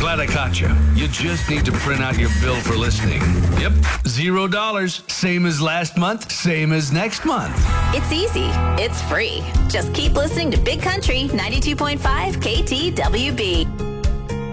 glad I caught you. You just need to print out your bill for listening. Yep, $0. Same as last month, same as next month. It's easy. It's free. Just keep listening to Big Country 92.5 KTWB.